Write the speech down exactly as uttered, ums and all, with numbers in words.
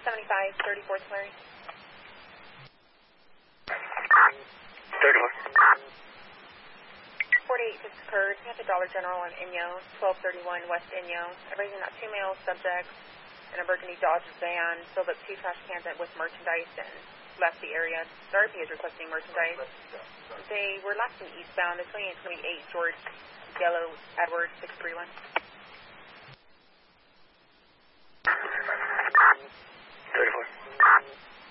seventy-five, thirty-fourth Larry. thirty-one. forty-eight fifth occurred at the Dollar General in Inyo, twelve thirty-one West Inyo. Everything got two male subjects in a burgundy Dodge van, filled up two trash cans with merchandise and left the area. The R P is requesting merchandise. They were last in eastbound, the twenty-eight twenty-eight George Yellow Edwards six three one.